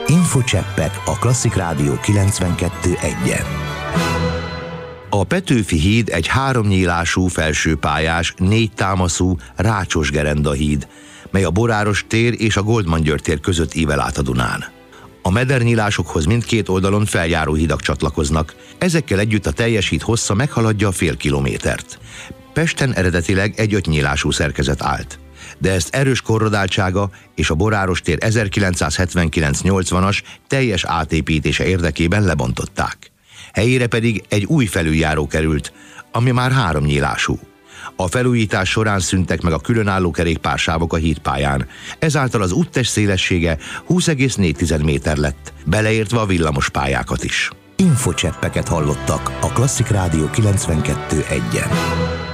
Infocseppek a Klasszik Rádió 92.1-en. A Petőfi híd egy 3 nyílású felsőpályás, 4 támaszú rácsos gerendahíd, mely a Boráros tér és a Goldman György tér között ível át a Dunán. A medernyílásokhoz mindkét oldalon feljáró hidak csatlakoznak, ezekkel együtt a teljes híd hossza meghaladja a fél kilométert. Pesten eredetileg egy 5 nyílású szerkezet állt, de ezt erős korrodáltsága és a Boráros tér 1979-80-as teljes átépítése érdekében lebontották. Helyére pedig egy új felüljáró került, ami már 3 nyílású. A felújítás során szűntek meg a különálló kerékpársávok a hídpályán, ezáltal az úttest szélessége 20,4 méter lett, beleértve a villamos pályákat is. Infocseppeket hallottak a Klasszik Rádió 92.1-en.